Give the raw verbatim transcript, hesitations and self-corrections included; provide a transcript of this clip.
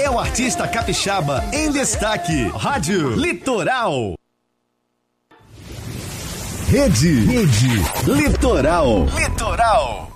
é o artista capixaba em destaque. Rádio Litoral. Rede, Rede Litoral. Litoral.